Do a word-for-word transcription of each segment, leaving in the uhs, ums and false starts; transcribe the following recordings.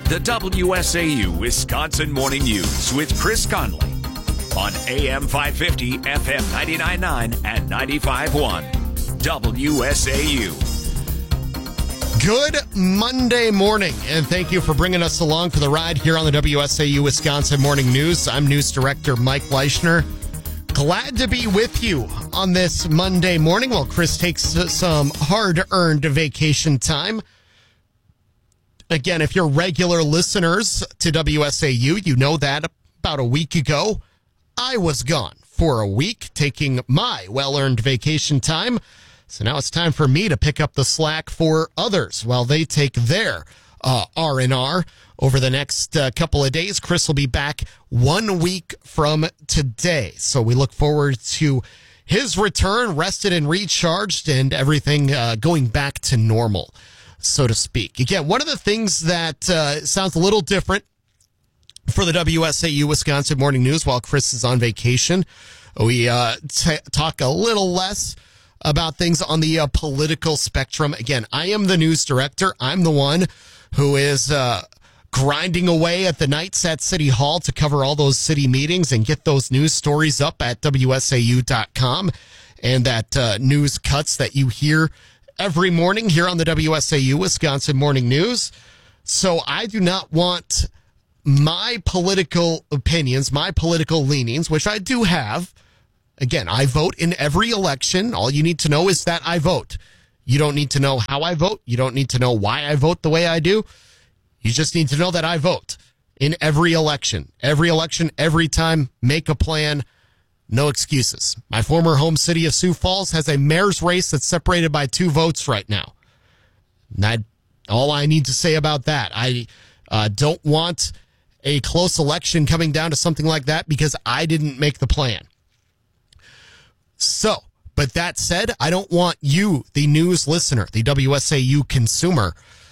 The W S A U Wisconsin Morning News with Chris Conley on A M five fifty, F M ninety-nine point nine, and ninety-five point one. W S A U. Good Monday morning, and thank you for bringing us along for the ride here on the W S A U Wisconsin Morning News. I'm News Director Mike Leischner. Glad to be with you on this Monday morning while Chris takes some hard-earned vacation time. Again, if you're regular listeners to W S A U, you know that about a week ago, I was gone for a week, taking my well-earned vacation time. So now it's time for me to pick up the slack for others while they take their uh, R and R over the next uh, couple of days. Chris will be back one week from today. So we look forward to his return, rested and recharged, and everything uh, going back to normal, so to speak. Again, one of the things that uh, sounds a little different for the W S A U Wisconsin Morning News while Chris is on vacation, we uh, t- talk a little less about things on the uh, political spectrum. Again, I am the news director. I'm the one who is uh, grinding away at the nights at City Hall to cover all those city meetings and get those news stories up at W S A U dot com, and that uh, news cuts that you hear every morning here on the W S A U Wisconsin Morning News. So I do not want my political opinions, my political leanings, which I do have. Again, I vote in every election. All you need to know is that I vote. You don't need to know how I vote. You don't need to know why I vote the way I do. You just need to know that I vote in every election. Every election, every time, make a plan. No excuses. My former home city of Sioux Falls has a mayor's race that's separated by two votes right now. And I, all I need to say about that, I uh, don't want a close election coming down to something like that because I didn't make the plan. So, but that said, I don't want you, the news listener, the W S A U consumer,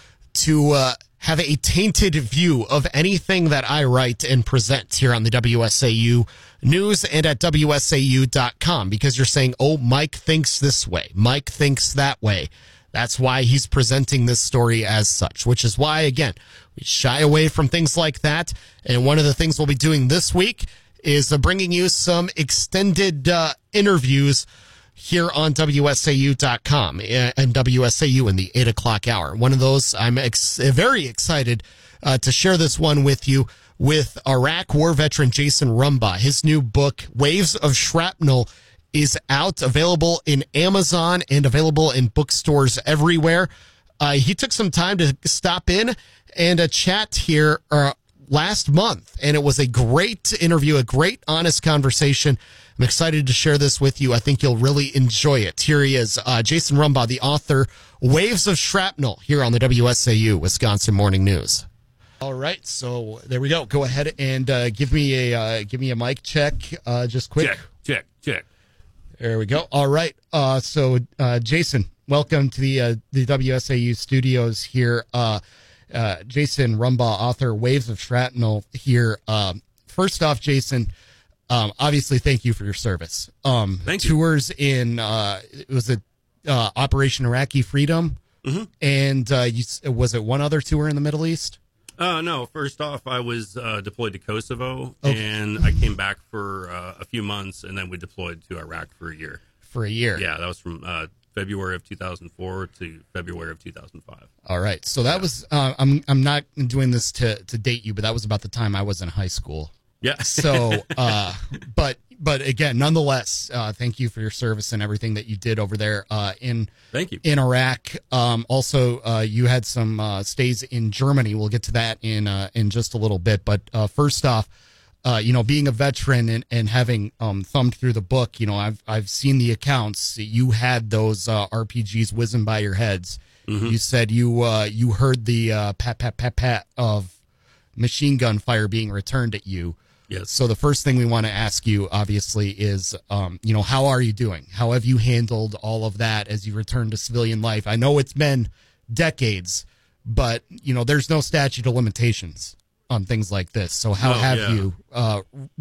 to uh, have a tainted view of anything that I write and present here on the W S A U News and at W S A U dot com, because you're saying, oh, Mike thinks this way, Mike thinks that way. That's why he's presenting this story as such, which is why, again, we shy away from things like that. And one of the things we'll be doing this week is uh, bringing you some extended uh, interviews here on W S A U dot com and W S A U in the eight o'clock hour. One of those, I'm ex- very excited uh, to share this one with you with Iraq War veteran Jason Rumbaugh. His new book, Waves of Shrapnel, is out, available in Amazon and available in bookstores everywhere. Uh, he took some time to stop in and uh, chat here uh, last month, and it was a great interview, a great, honest conversation. I'm excited to share this with you. I think you'll really enjoy it. Here he is, uh, Jason Rumbaugh, the author, Waves of Shrapnel, here on the W S A U Wisconsin Morning News. All right, so there we go. Go ahead and uh, give me a uh, give me a mic check, uh, just quick. Check, check, check. There we go. All right, uh, so uh, Jason, welcome to the uh, the W S A U studios here. Uh, uh, Jason Rumbaugh, author, Waves of Shrapnel here. Um, first off, Jason, um, obviously, thank you for your service. Um, thank you. Tours in, uh, it was a uh, Operation Iraqi Freedom, mm-hmm. and uh, you, was it one other tour in the Middle East? Uh, no, first off, I was uh, deployed to Kosovo, Okay. and I came back for uh, a few months, and then we deployed to Iraq for a year. For a year. Yeah, that was from uh, February of two thousand four to February of two thousand five. All right, so that yeah. was, uh, I'm I'm not doing this to, to date you, but that was about the time I was in high school. Yeah. So, uh, but but again, nonetheless, uh, thank you for your service and everything that you did over there uh, in thank you in Iraq. Um, also, uh, you had some uh, stays in Germany. We'll get to that in uh, in just a little bit. But uh, first off, uh, you know, being a veteran and, and having um, thumbed through the book, you know, I've I've seen the accounts. You had those uh, R P Gs whizzing by your heads. Mm-hmm. You said you uh, you heard the uh, pat pat pat pat of machine gun fire being returned at you. Yes. So the first thing we want to ask you, obviously, is, um, you know, how are you doing? How have you handled all of that as you return to civilian life? I know it's been decades, but, you know, there's no statute of limitations on things like this. So how oh, have yeah. you uh,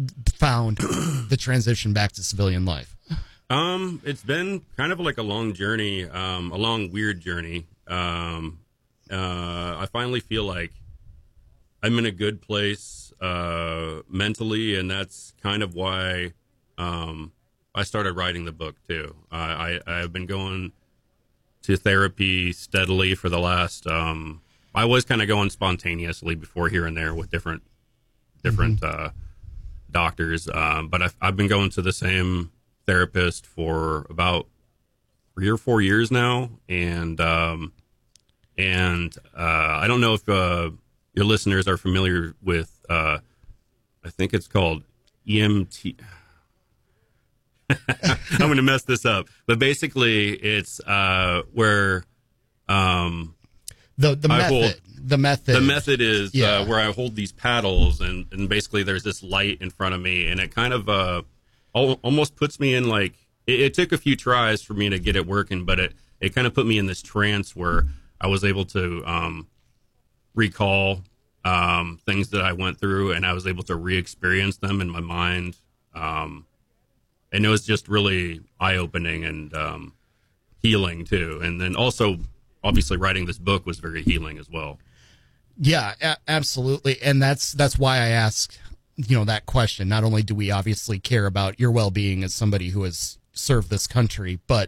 found the transition back to civilian life? Um, it's been kind of like a long journey, um, a long, weird journey. Um, uh, I finally feel like I'm in a good place uh, mentally, and that's kind of why um, I started writing the book too. I, I I've been going to therapy steadily for the last. Um, I was kind of going spontaneously before here and there with different different mm-hmm. uh, doctors, um, but I've, I've been going to the same therapist for about three or four years now, and um, and uh, I don't know if uh, your listeners are familiar with. Uh, I think it's called E M T. I'm going to mess this up, but basically, it's uh, where um, the the I method. Hold, the method. The method is yeah. uh, where I hold these paddles, and, and basically there's this light in front of me, and it kind of uh, al- almost puts me in like. It, it took a few tries for me to get it working, but it it kind of put me in this trance where I was able to um, recall um, things that I went through, and I was able to re-experience them in my mind. Um, and it was just really eye-opening and um, healing too. And then also, obviously, writing this book was very healing as well. Yeah, a- absolutely. And that's that's why I ask, you know, that question. Not only do we obviously care about your well-being as somebody who has served this country, but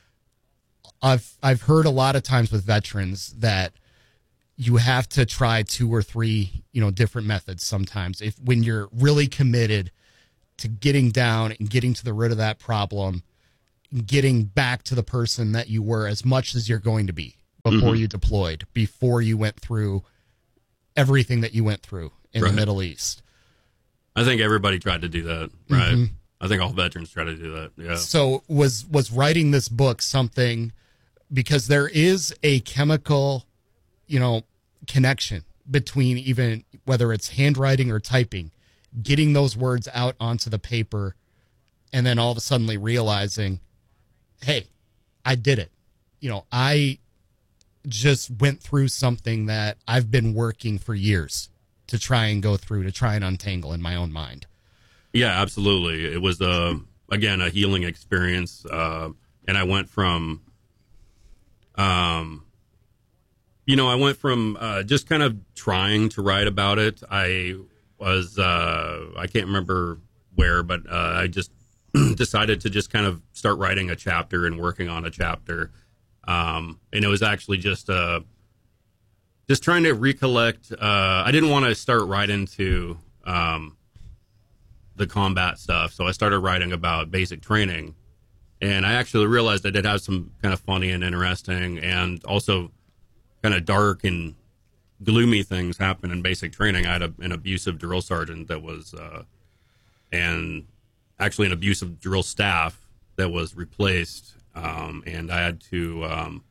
I've I've heard a lot of times with veterans that you have to try two or three, you know, different methods sometimes. If when you're really committed to getting down and getting to the root of that problem, getting back to the person that you were as much as you're going to be before mm-hmm. you deployed, before you went through everything that you went through in right. the Middle East. I think everybody tried to do that, right? Mm-hmm. I think all veterans try to do that, yeah. So was was writing this book something, because there is a chemical, you know, connection between even whether it's handwriting or typing, getting those words out onto the paper, and then all of a sudden realizing, hey, I did it. You know, I just went through something that I've been working for years to try and go through, to try and untangle in my own mind. Yeah, absolutely. It was, uh, again, a healing experience. Uh, and I went from, um, you know, I went from uh, just kind of trying to write about it. I was, uh, I can't remember where, but uh, I just decided to just kind of start writing a chapter and working on a chapter. Um, and it was actually just, uh, just trying to recollect. Uh, I didn't want to start right into um, the combat stuff. So I started writing about basic training, and I actually realized I did have some kind of funny and interesting and also kind of dark and gloomy things happen in basic training. I had a, an abusive drill sergeant that was, uh, and actually an abusive drill staff that was replaced. Um, and I had to um,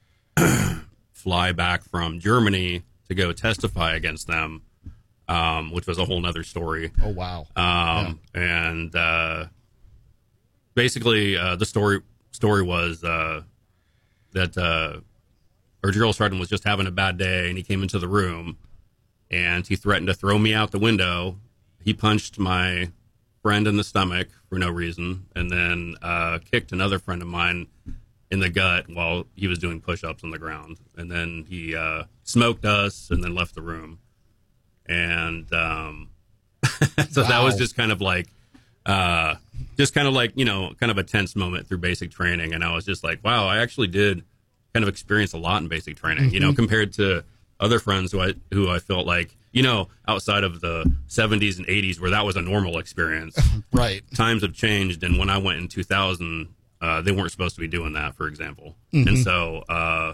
fly back from Germany to go testify against them, um, which was a whole nother story. Oh, wow. Um, yeah. And uh, basically uh, the story story was uh, that uh, our drill sergeant was just having a bad day, and he came into the room, and he threatened to throw me out the window. He punched my friend in the stomach for no reason, and then uh, kicked another friend of mine in the gut while he was doing push-ups on the ground. And then he uh, smoked us and then left the room. And um, so wow. That was just kind of like, uh, just kind of like, you know, kind of a tense moment through basic training. And I was just like, wow, I actually did kind of experience a lot in basic training, mm-hmm. you know, compared to other friends who I, who I felt like, you know, outside of the seventies and eighties where that was a normal experience. Right. Times have changed. And when I went in two thousand, uh, they weren't supposed to be doing that, for example. Mm-hmm. And so, uh,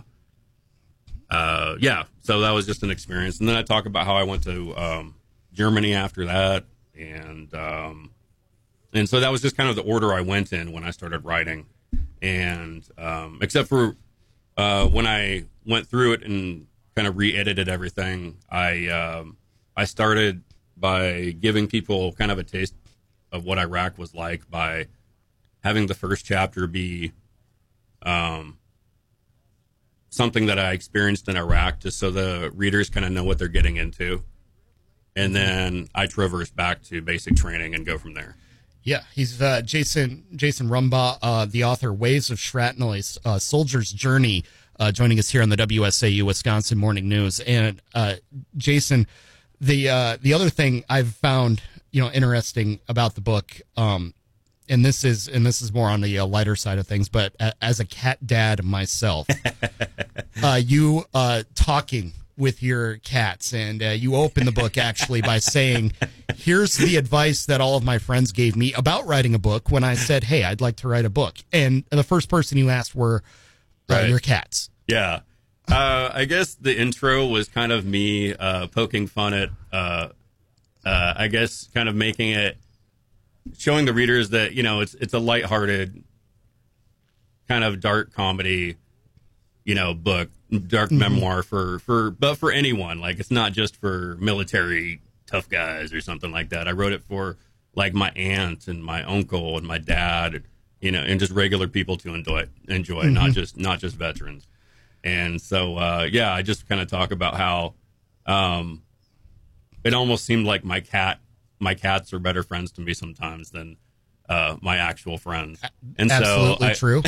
uh, yeah, so that was just an experience. And then I talk about how I went to um, Germany after that. And, um, and so that was just kind of the order I went in when I started writing. And um, except for uh, when I went through it and kind of re-edited everything, I um, I started by giving people kind of a taste of what Iraq was like by having the first chapter be um, something that I experienced in Iraq, just so the readers kind of know what they're getting into. And then I traverse back to basic training and go from there. Yeah, he's uh, Jason Jason Rumbaugh, uh, the author, Waves of Shrapnel, a uh, Soldier's Journey, uh, joining us here on the W S A U Wisconsin Morning News. And uh, Jason, the uh, the other thing I've found, you know, interesting about the book, um, and this is and this is more on the uh, lighter side of things, but a, as a cat dad myself, uh, you uh, talking with your cats, and uh, you open the book actually by saying, here's the advice that all of my friends gave me about writing a book when I said, hey, I'd like to write a book. And the first person you asked were uh, Right. your cats. Yeah. Uh, I guess the intro was kind of me uh, poking fun at, uh, uh, I guess, kind of making it, showing the readers that, you know, it's it's a lighthearted, kind of dark comedy, you know, book, dark mm-hmm. memoir for, for, but for anyone. Like, it's not just for military tough guys or something like that. I wrote it for, like, my aunt and my uncle and my dad, you know, and just regular people to enjoy, enjoy, mm-hmm. not just not just veterans. And so, uh, yeah, I just kind of talk about how um, it almost seemed like my cat, my cats are better friends to me sometimes than uh, my actual friends. And Absolutely so,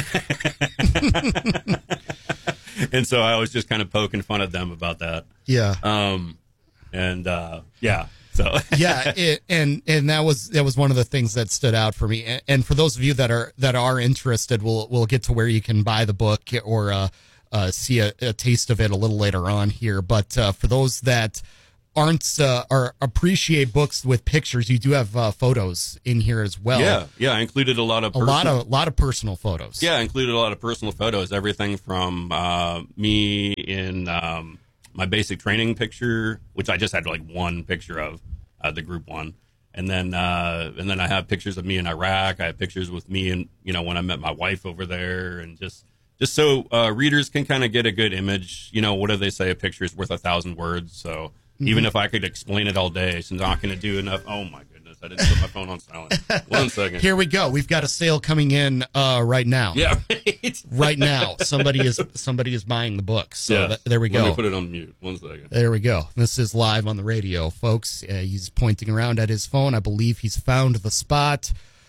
I, true. And so I was just kind of poking fun at them about that. Yeah. Um, and uh, yeah. So yeah, it, and and that was that was one of the things that stood out for me. And, and for those of you that are that are interested, we'll we'll get to where you can buy the book or uh, uh, see a, a taste of it a little later on here. But uh, for those that aren't uh, or appreciate books with pictures, you do have uh, photos in here as well. Yeah, yeah. I included a lot of a personal, lot of lot of personal photos. Yeah, I included a lot of personal photos. Everything from uh, me in. Um, my basic training picture, which I just had like one picture of, uh, the group one. And then, uh, and then I have pictures of me in Iraq. I have pictures with me and, you know, when I met my wife over there, and just, just so, uh, readers can kind of get a good image. You know, what do they say? A picture is worth a thousand words. So mm-hmm. even if I could explain it all day, it's not going to do enough. Oh my goodness. I didn't put my phone on silent. One second. Here we go. We've got a sale coming in, uh, right now. Yeah. Right. Right now. Somebody is, somebody is buying the book. So yeah. th- there we go. Let me put it on mute. One second. There we go. This is live on the radio, folks. Uh, he's pointing around at his phone. I believe he's found the spot.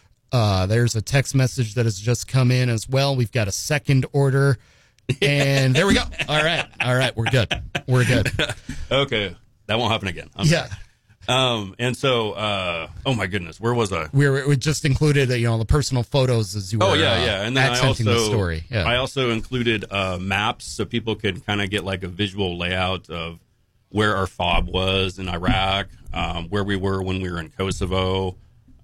Uh, there's a text message that has just come in as well. We've got a second order. And there we go. All right. All right. We're good. We're good. Okay. That won't happen again. I'm yeah. sorry. Um, and so, uh, oh my goodness, where was I? We were, we just included, uh, you know, the personal photos as you were, oh yeah, uh, yeah. And then I accenting also, the story. Yeah. I also included, uh, maps so people could kind of get like a visual layout of where our fob was in Iraq, um, where we were when we were in Kosovo,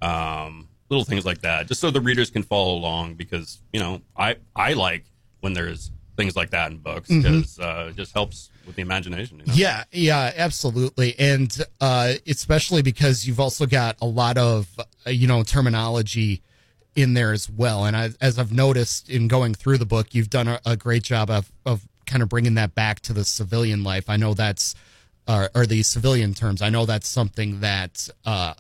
um, little things like that, just so the readers can follow along, because, you know, I, I like when there's things like that in books, because, mm-hmm. uh, it just helps with the imagination. You know? Yeah, yeah, absolutely. And uh, especially because you've also got a lot of, uh, you know, terminology in there as well. And I, as I've noticed in going through the book, you've done a, a great job of, of kind of bringing that back to the civilian life. I know that's, uh, or the civilian terms. I know that's something that, uh,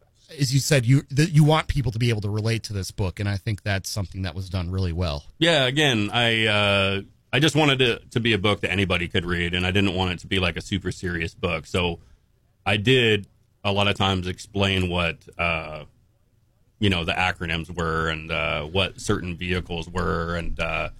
as you said, you that you want people to be able to relate to this book. And I think that's something that was done really well. Yeah, again, I... Uh... I just wanted it to be a book that anybody could read, and I didn't want it to be like a super serious book. So I did a lot of times explain what, uh, you know, the acronyms were, and uh, what certain vehicles were, and uh,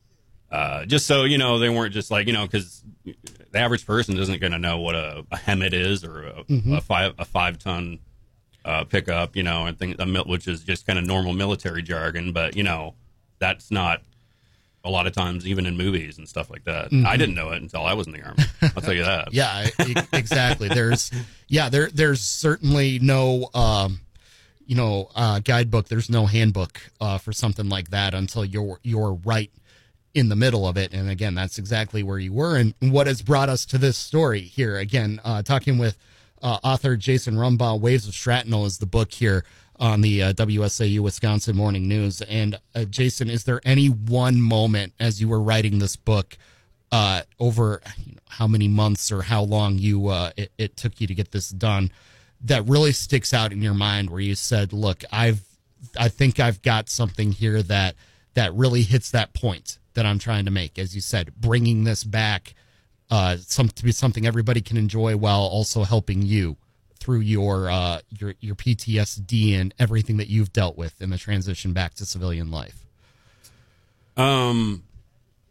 uh, just so, you know, they weren't just like, you know, because the average person isn't going to know what a, a HEMTT is, or a, mm-hmm. a five a five ton uh, pickup, you know, and things, which is just kind of normal military jargon. But, you know, that's not a lot of times, even in movies and stuff like that. Mm-hmm. I didn't know it until I was in the Army. I'll tell you that. Yeah, exactly. There's, yeah, there, there's certainly no, um, you know, uh, guidebook. There's no handbook uh, for something like that until you're you're right in the middle of it. And again, that's exactly where you were, and what has brought us to this story here. Again, uh, talking with uh, author Jason Rumbaugh. Waves of Shrapnel is the book here on the uh, W S A U Wisconsin Morning News. And uh, Jason, is there any one moment as you were writing this book, uh, over you know, how many months or how long you uh, it, it took you to get this done, that really sticks out in your mind, where you said, "Look, I've I think I've got something here that that really hits that point that I'm trying to make," as you said, bringing this back uh, some to be something everybody can enjoy while also helping you through your uh, your your P T S D and everything that you've dealt with in the transition back to civilian life? Um,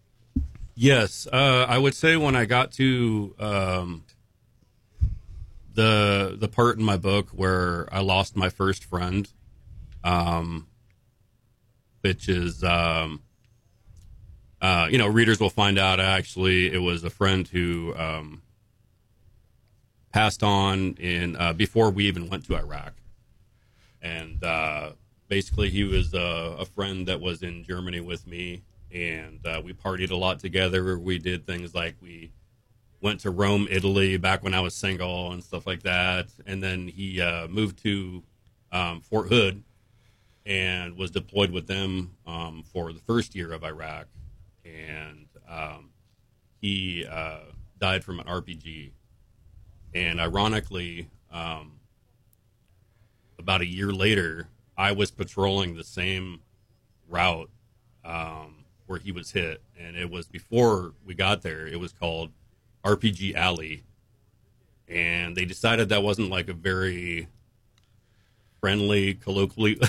yes, uh, I would say when I got to um, the the part in my book where I lost my first friend, um, which is, um, uh, you know, readers will find out actually it was a friend who um, passed on in uh, before we even went to Iraq. And uh, basically he was uh, a friend that was in Germany with me, and uh, we partied a lot together. We did things like we went to Rome, Italy, back when I was single and stuff like that. And then he uh, moved to um, Fort Hood and was deployed with them um, for the first year of Iraq. And um, he uh, died from an R P G. And ironically, um, about a year later, I was patrolling the same route um, where he was hit. And it was before we got there. It was called R P G Alley. And they decided that wasn't like a very friendly, colloquially.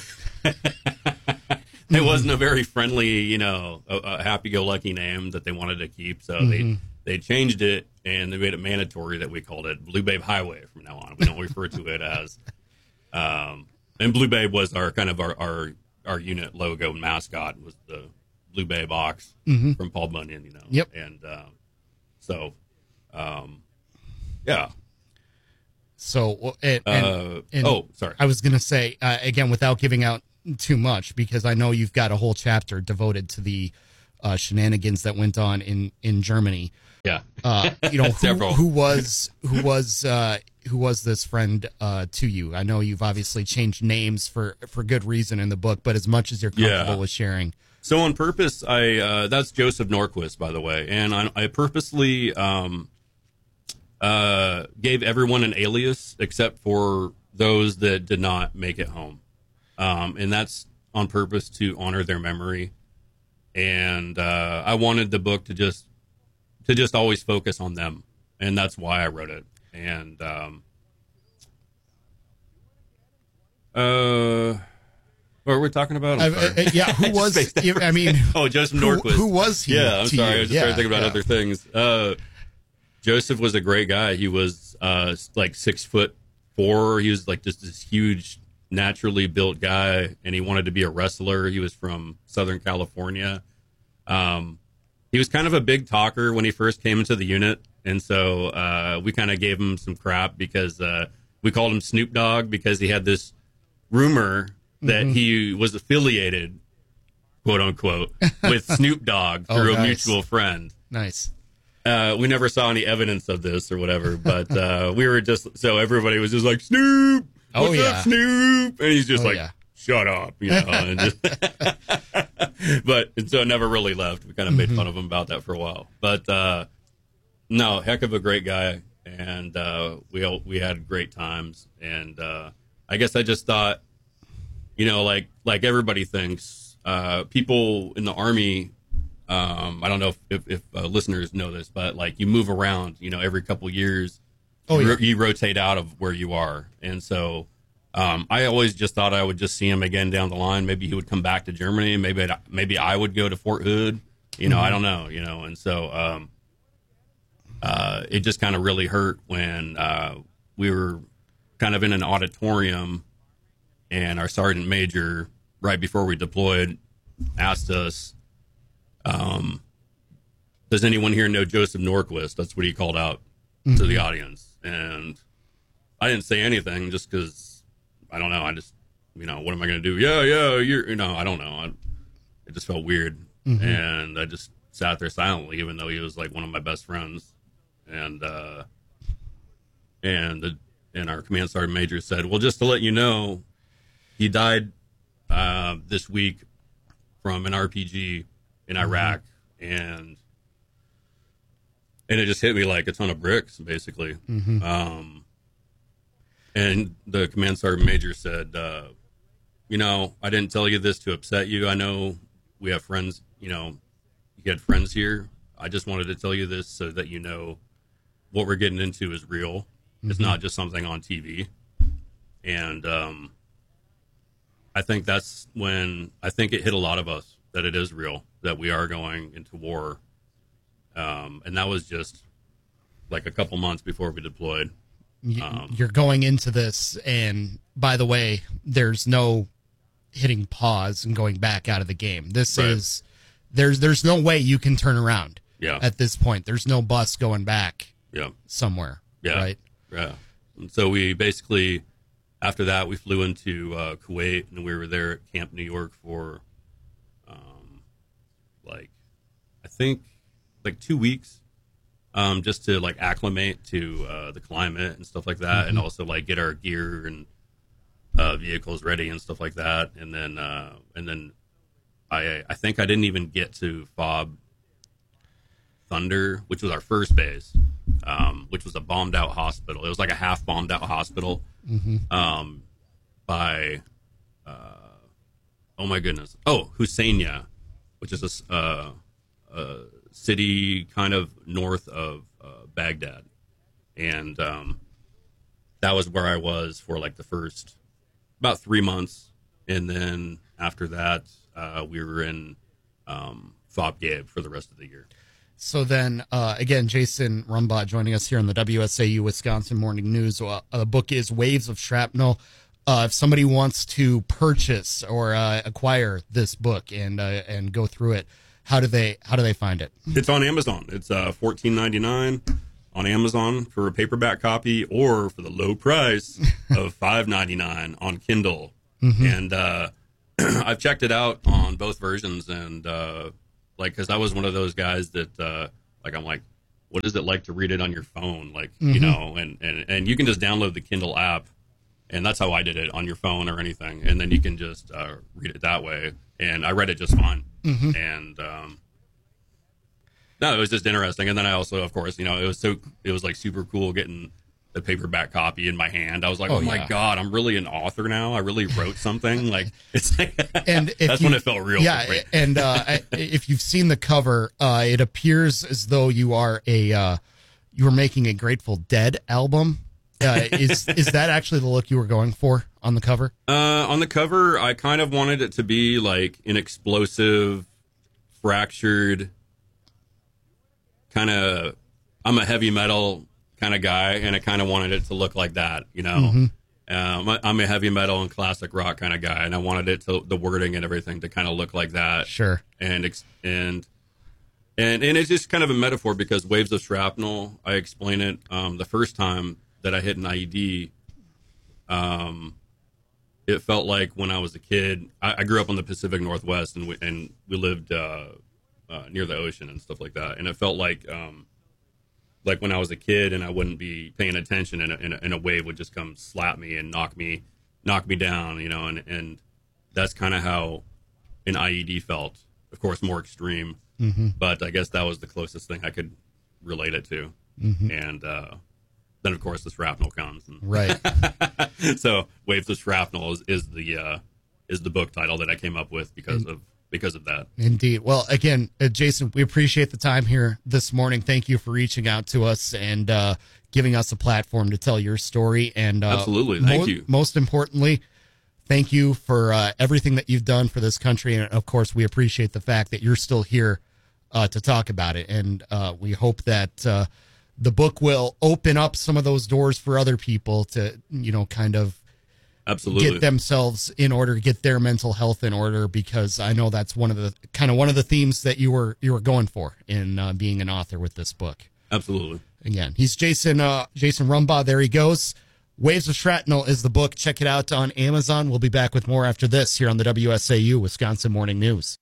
It wasn't a very friendly, you know, a, a happy-go-lucky name that they wanted to keep. So mm-hmm. they they changed it, and they made it mandatory that we called it Blue Babe Highway from now on. We don't refer to it as. Um, and Blue Babe was our kind of our, our, our unit logo and mascot was the Blue Babe ox mm-hmm. from Paul Bunyan, you know. Yep. And uh, so, um, yeah. So, and, and, uh, and oh, sorry. I was going to say, uh, again, without giving out too much, because I know you've got a whole chapter devoted to the uh, shenanigans that went on in, in Germany. Yeah. Uh, you know, who, who was, who was, uh, who was this friend uh, to you? I know you've obviously changed names for, for good reason in the book, but as much as you're comfortable yeah. with sharing. So on purpose, I, uh, that's Joseph Norquist, by the way. And I, I purposely, um, uh, gave everyone an alias except for those that did not make it home. Um, and that's on purpose to honor their memory. And, uh, I wanted the book to just, to just always focus on them. And that's why I wrote it. And, um, uh, what were we talking about? Uh, uh, yeah. Who was, I mean, oh, Joseph Norquist. Who, who was he? Yeah. I'm sorry. You? I was just yeah, trying to think about yeah. other things. Uh, Joseph was a great guy. He was, uh, like six foot four. He was like just this huge, naturally built guy, and he wanted to be a wrestler. He was from Southern California. Um, he was kind of a big talker when he first came into the unit. And so, uh, we kind of gave him some crap because, uh, we called him Snoop Dogg because he had this rumor that mm-hmm. he was affiliated, quote unquote, with Snoop Dogg through oh, nice. a mutual friend. Nice. Uh, we never saw any evidence of this or whatever, but, uh, we were just, so everybody was just like, Snoop, what's oh, yeah. up, Snoop? And he's just oh, like, yeah. shut up, you know, and just, but, and so it never really left. We kind of made mm-hmm. fun of him about that for a while, but, uh, no, heck of a great guy. And, uh, we, all, we had great times. And, uh, I guess I just thought, you know, like, like everybody thinks, uh, people in the Army, um, I don't know if, if, if uh, listeners know this, but like you move around, you know, every couple years, oh, you, yeah. ro- you rotate out of where you are. And so, um, I always just thought I would just see him again down the line. Maybe he would come back to Germany. Maybe, I'd, maybe I would go to Fort Hood, you know, mm-hmm. I don't know, you know, and so, um, uh, it just kind of really hurt when, uh, we were kind of in an auditorium and our sergeant major, right before we deployed, asked us, um, does anyone here know Joseph Norquist? That's what he called out mm-hmm. to the audience. And I didn't say anything just because, I don't know, I just, you know, what am I going to do? Yeah, yeah, you're, you know, I don't know. I, it just felt weird. Mm-hmm. And I just sat there silently, even though he was like one of my best friends. And, uh, and the, and our command sergeant major said, well, just to let you know, he died, uh, this week from an R P G in Iraq. Mm-hmm. And, and it just hit me like a ton of bricks, basically. Mm-hmm. Um, and the command sergeant major said, uh, you know, I didn't tell you this to upset you. I know we have friends, you know, you had friends here. I just wanted to tell you this so that you know what we're getting into is real. Mm-hmm. It's not just something on T V. And, um, I think that's when I think it hit a lot of us that it is real, that we are going into war. Um, and that was just like a couple months before we deployed. Um, You're going into this, and by the way, there's no hitting pause and going back out of the game. This Right. is there's there's no way you can turn around. Yeah. At this point, there's no bus going back. Yeah. Somewhere. Yeah. Right. Yeah. And so we basically, after that, we flew into uh, Kuwait, and we were there at Camp New York for, um, like, I think, like two weeks, um, just to like acclimate to uh, the climate and stuff like that, mm-hmm. and also like get our gear and uh, vehicles ready and stuff like that, and then uh, and then I I think I didn't even get to Fob Thunder, which was our first base, um, which was a bombed out hospital. It was like a half bombed out hospital, mm-hmm. um, by, uh, oh my goodness. Oh, Husseiniya, which is a, uh, a city kind of north of uh, Baghdad. And, um, that was where I was for like the first about three months. And then after that, uh, we were in, um, Fob Gabe for the rest of the year. So then, uh, again, Jason Rumbaugh joining us here on the W S A U Wisconsin Morning News. Uh, the book is Waves of Shrapnel. Uh, if somebody wants to purchase or uh, acquire this book and uh, and go through it, how do they how do they find it? It's on Amazon. It's uh, fourteen ninety-nine on Amazon for a paperback copy, or for the low price of five ninety-nine on Kindle. Mm-hmm. And uh, I've checked it out on both versions, and uh, like, because I was one of those guys that, uh, like, I'm like, what is it like to read it on your phone? Like, mm-hmm. you know, and, and, and you can just download the Kindle app, and that's how I did it, on your phone or anything. And then you can just uh, read it that way. And I read it just fine. Mm-hmm. And, um, no, it was just interesting. And then I also, of course, you know, it was so, it was like super cool getting the paperback copy in my hand. I was like, oh, oh my yeah. God, I'm really an author now. I really wrote something. Like, it's like, and that's you, when it felt real. Yeah. And uh, if you've seen the cover, uh, it appears as though you are a, uh, you were making a Grateful Dead album. Uh, is, is that actually the look you were going for on the cover? Uh, on the cover, I kind of wanted it to be like an explosive, fractured, kind of, I'm a heavy metal kind of guy, and I kind of wanted it to look like that, you know. Mm-hmm. Um, I'm a heavy metal and classic rock kind of guy, and I wanted it to, the wording and everything, to kind of look like that. Sure. And and and and it's just kind of a metaphor, because Waves of Shrapnel, I explain it um, the first time that I hit an I E D. Um, it felt like when I was a kid. I, I grew up on the Pacific Northwest, and we and we lived uh, uh, near the ocean and stuff like that, and it felt like. Um, Like when I was a kid and I wouldn't be paying attention, and a, and a, and a wave would just come slap me and knock me, knock me down, you know, and, and that's kind of how an I E D felt. Of course, more extreme, mm-hmm. but I guess that was the closest thing I could relate it to. Mm-hmm. And uh, then, of course, the shrapnel comes. And right. So, Waves of Shrapnel is, is the uh, is the book title that I came up with because and- of. because of that. Indeed. Well, again, uh, Jason, we appreciate the time here this morning. Thank you for reaching out to us and uh, giving us a platform to tell your story. And uh, absolutely. Thank mo- you. Most importantly, thank you for uh, everything that you've done for this country. And of course, we appreciate the fact that you're still here uh, to talk about it. And uh, we hope that uh, the book will open up some of those doors for other people to, you know, kind of Absolutely. get themselves in order, get their mental health in order, because I know that's one of the kind of one of the themes that you were you were going for in uh, being an author with this book. Absolutely. Again, he's Jason uh, Jason Rumbaugh. There he goes. Waves of Shrapnel is the book. Check it out on Amazon. We'll be back with more after this here on the W S A U Wisconsin Morning News.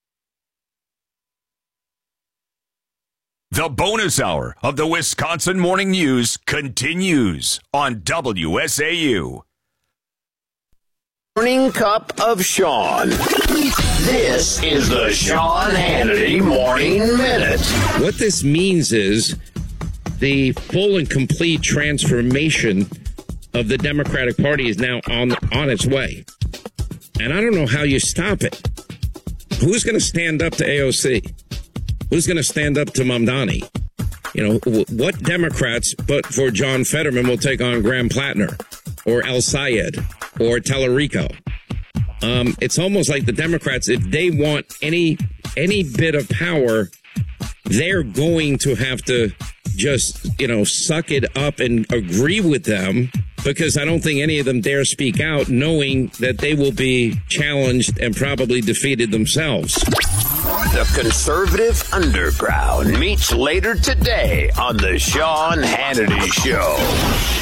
The bonus hour of the Wisconsin Morning News continues on W S A U. Morning Cup of Sean. This is the Sean Hannity Morning Minute. What this means is the full and complete transformation of the Democratic Party is now on on its way. And I don't know how you stop it. Who's going to stand up to A O C? Who's going to stand up to Mamdani? You know, what Democrats, but for John Fetterman, will take on Graham Plattner or El Sayed or Tallarico? Um, it's almost like the Democrats, if they want any any bit of power, they're going to have to just, you know, suck it up and agree with them, because I don't think any of them dare speak out, knowing that they will be challenged and probably defeated themselves. The Conservative Underground meets later today on the Sean Hannity Show.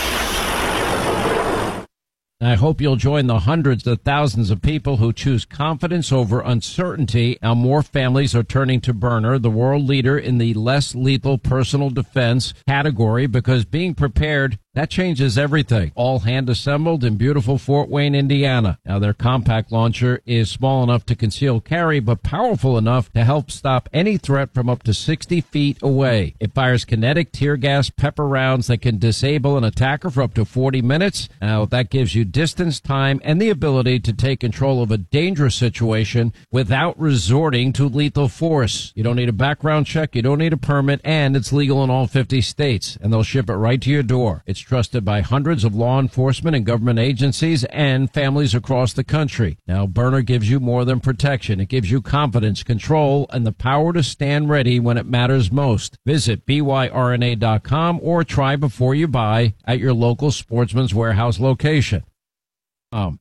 I hope you'll join the hundreds of thousands of people who choose confidence over uncertainty. Now more families are turning to Byrna, the world leader in the less lethal personal defense category, because being prepared, that changes everything. All hand assembled in beautiful Fort Wayne, Indiana. Now their compact launcher is small enough to conceal carry, but powerful enough to help stop any threat from up to sixty feet away. It fires kinetic tear gas pepper rounds that can disable an attacker for up to forty minutes. Now that gives you distance, time, and the ability to take control of a dangerous situation without resorting to lethal force. You don't need a background check, you don't need a permit, and it's legal in all fifty states, and they'll ship it right to your door. It's trusted by hundreds of law enforcement and government agencies and families across the country. Now, Byrna gives you more than protection. It gives you confidence, control, and the power to stand ready when it matters most. Visit B Y R N A dot com or try before you buy at your local Sportsman's Warehouse location. Um.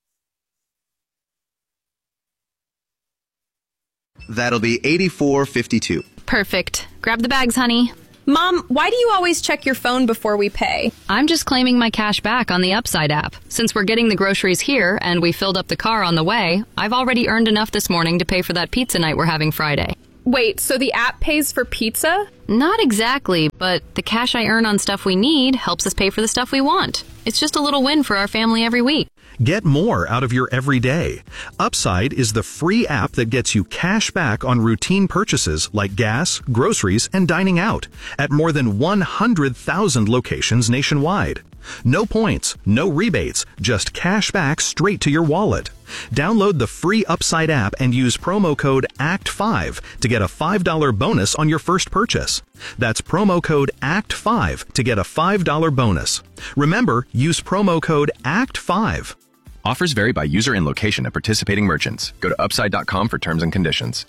That'll be eighty-four fifty-two. Perfect. Grab the bags, honey. Mom, why do you always check your phone before we pay? I'm just claiming my cash back on the Upside app. Since we're getting the groceries here and we filled up the car on the way, I've already earned enough this morning to pay for that pizza night we're having Friday. Wait, so the app pays for pizza? Not exactly, but the cash I earn on stuff we need helps us pay for the stuff we want. It's just a little win for our family every week. Get more out of your everyday. Upside is the free app that gets you cash back on routine purchases like gas, groceries, and dining out at more than one hundred thousand locations nationwide. No points, no rebates, just cash back straight to your wallet. Download the free Upside app and use promo code A C T five to get a five dollars bonus on your first purchase. That's promo code A C T five to get a five dollars bonus. Remember, use promo code A C T five. Offers vary by user and location at participating merchants. Go to upside dot com for terms and conditions.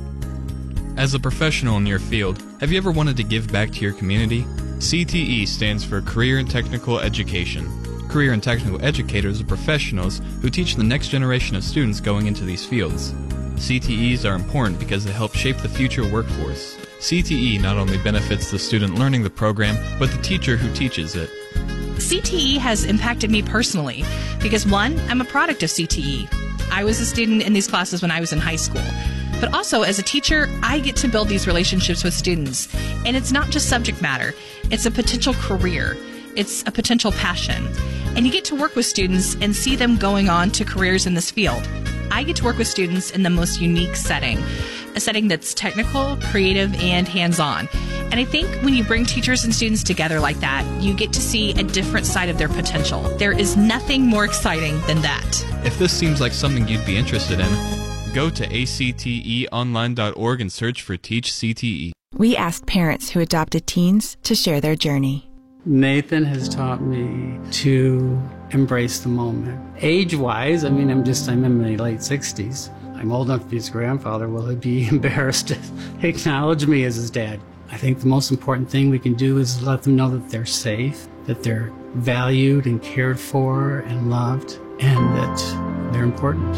As a professional in your field, have you ever wanted to give back to your community? C T E stands for Career and Technical Education. Career and Technical Educators are professionals who teach the next generation of students going into these fields. C T Es are important because they help shape the future workforce. C T E not only benefits the student learning the program, but the teacher who teaches it. C T E has impacted me personally because, one, I'm a product of C T E. I was a student in these classes when I was in high school. But also, as a teacher, I get to build these relationships with students. And it's not just subject matter. It's a potential career. It's a potential passion. And you get to work with students and see them going on to careers in this field. I get to work with students in the most unique setting, a setting that's technical, creative, and hands-on. And I think when you bring teachers and students together like that, you get to see a different side of their potential. There is nothing more exciting than that. If this seems like something you'd be interested in, go to A C T E online dot org and search for Teach C T E. We asked parents who adopted teens to share their journey. Nathan has taught me to embrace the moment. Age-wise, I mean, I'm just, I'm in my late sixties. I'm old enough to be his grandfather. Will he be embarrassed to acknowledge me as his dad? I think the most important thing we can do is let them know that they're safe, that they're valued and cared for and loved, and that they're important.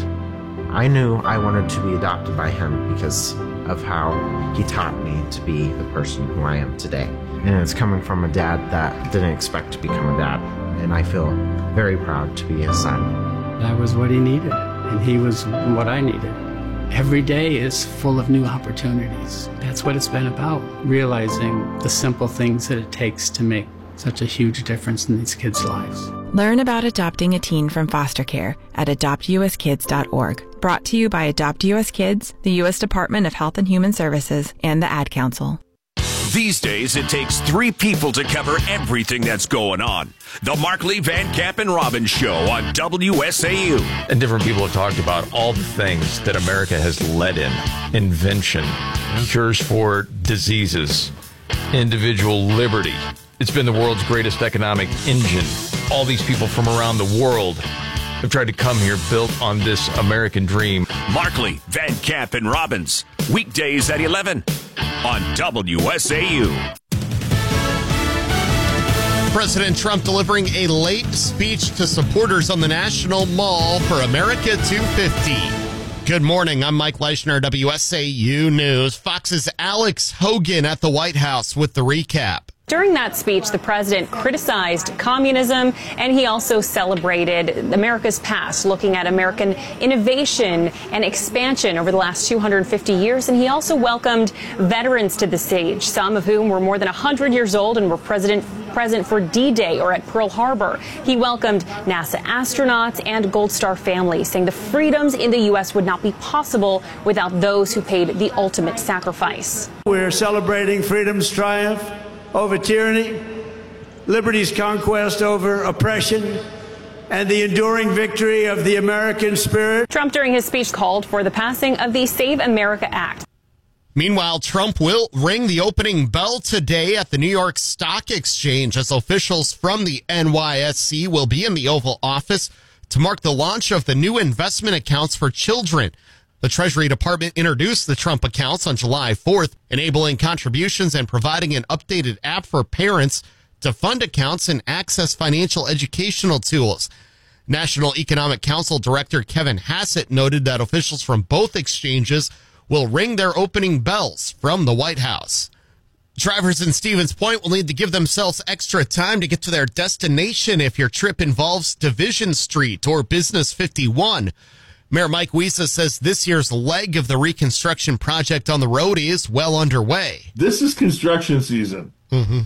I knew I wanted to be adopted by him because of how he taught me to be the person who I am today. And it's coming from a dad that didn't expect to become a dad. And I feel very proud to be his son. That was what he needed, and he was what I needed. Every day is full of new opportunities. That's what it's been about, realizing the simple things that it takes to make such a huge difference in these kids' lives. Learn about adopting a teen from foster care at adopt u s kids dot org. Brought to you by Adopt U S Kids, the U S Department of Health and Human Services, and the Ad Council. These days, it takes three people to cover everything that's going on. The Markley, Van Camp, and Robbins Show on W S A U. And different people have talked about all the things that America has led in. Invention, cures for diseases, individual liberty. It's been the world's greatest economic engine. All these people from around the world have tried to come here built on this American dream. Markley, Van Camp, and Robbins. Weekdays at eleven on W S A U. President Trump delivering a late speech to supporters on the National Mall for America two fifty. Good morning. I'm Mike Leischner, W S A U News. Fox's Alex Hogan at the White House with the recap. During that speech, the president criticized communism, and he also celebrated America's past, looking at American innovation and expansion over the last two hundred fifty years. And he also welcomed veterans to the stage, some of whom were more than one hundred years old and were president, present for D-Day or at Pearl Harbor. He welcomed NASA astronauts and Gold Star families, saying the freedoms in the U S would not be possible without those who paid the ultimate sacrifice. We're celebrating freedom's triumph over tyranny, liberty's conquest over oppression, and the enduring victory of the American spirit. Trump, during his speech, called for the passing of the Save America Act. Meanwhile, Trump will ring the opening bell today at the New York Stock Exchange as officials from the N Y S E will be in the Oval Office to mark the launch of the new investment accounts for children. The Treasury Department introduced the Trump accounts on July fourth, enabling contributions and providing an updated app for parents to fund accounts and access financial educational tools. National Economic Council Director Kevin Hassett noted that officials from both exchanges will ring their opening bells from the White House. Drivers in Stevens Point will need to give themselves extra time to get to their destination if your trip involves Division Street or Business fifty-one. Mayor Mike Wiesa says this year's leg of the reconstruction project on the road is well underway. This is construction season. Mm-hmm.